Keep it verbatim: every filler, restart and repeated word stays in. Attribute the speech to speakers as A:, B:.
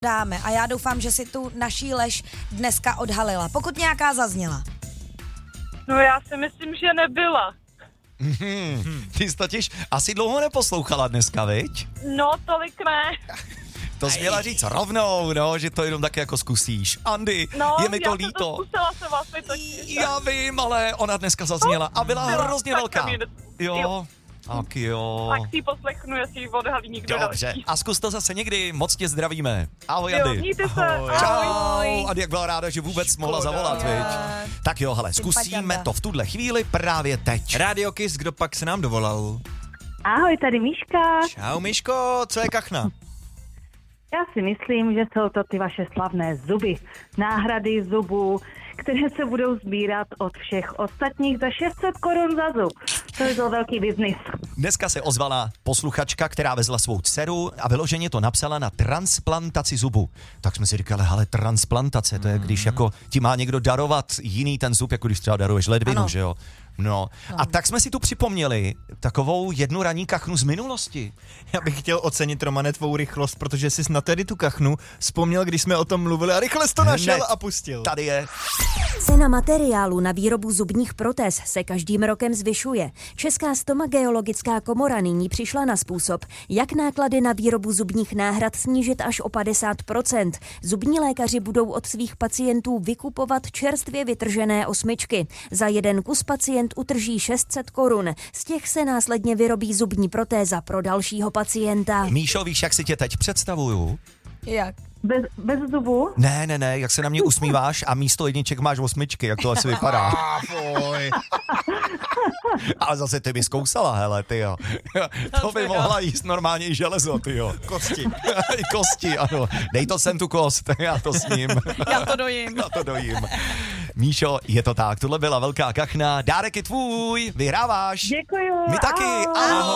A: dáme a já doufám, že si tu naší lež dneska odhalila, pokud nějaká zazněla.
B: No já si myslím, že nebyla.
C: Hmm, ty jsi totiž asi dlouho neposlouchala dneska, viď?
B: No, tolik ne.
C: To jsi měla říct rovnou, no, že to jenom tak jako zkusíš. Andy,
B: No,
C: je mi to
B: já
C: líto.
B: to zkusila jsem vlastně totiž.
C: Já vím, ale ona dneska zazněla a byla
B: Byla,
C: hrozně
B: tak
C: velká.
B: jsem ji-
C: Jo,
B: jo.
C: tak jo.
B: Tak si ji poslechnu, jestli ji odhalí někdo
C: Dobře,
B: další.
C: a zkus to zase někdy, moc tě zdravíme. Ahoj,
B: Jo,
C: Andy.
B: mějte se.
D: Ahoj.
C: Čau, Andy, jak byla ráda, že vůbec mohla zavolat, viď? Tak jo, hele, zkusíme
A: paťanda.
C: to v tuhle chvíli právě teď.
D: Radio Kiss, kdo pak se nám dovolal?
E: Ahoj, tady Míška.
D: Čau, Myško, co je kachna?
E: Já si myslím, že jsou to ty vaše slavné zuby. Náhrady zubů, které se budou sbírat od všech ostatních za šest set korun za zub. To je to velký biznis.
C: Dneska se ozvala posluchačka, která vezla svou dceru a vyloženě to napsala na transplantaci zubu. Tak jsme si říkali, hele, transplantace, to je když jako ti má někdo darovat jiný ten zub, jako když třeba daruješ ledvinu,
A: Ano.
C: že jo? No. A tak jsme si tu připomněli takovou jednu ranní kachnu z minulosti.
D: Já bych chtěl ocenit, Romane, tvou rychlost, protože jsi na tedy tu kachnu vzpomněl, když jsme o tom mluvili a rychle jsi to našel
C: Hned.
D: a pustil.
C: Tady je.
F: Cena materiálu na výrobu zubních protéz se každým rokem zvyšuje. Česká stomageologická komora nyní přišla na způsob, jak náklady na výrobu zubních náhrad snížit až o padesát procent. Zubní lékaři budou od svých pacientů vykupovat čerstvě vytržené osmičky. Za jeden kus pacient utrží šest set korun. Z těch se následně vyrobí zubní protéza pro dalšího pacienta.
C: Míšo, víš, jak si tě teď představuju?
A: Jak?
E: Bez, bez zubů?
C: Ne, ne, ne, jak se na mě usmíváš a místo jedniček máš osmičky, jak to asi vypadá. Ale zase ty by zkousala, hele, ty jo. To by mohla jíst normálně i železo, ty jo.
D: Kosti.
C: I kosti, ano. Dej to sem tu kost, já to sním.
A: Já to dojím.
C: Já to dojím. Míšo, je to tak, tohle byla velká kachna, dárek je tvůj, vyhráváš.
E: Děkuju.
C: My taky,
E: ahoj.
C: ahoj.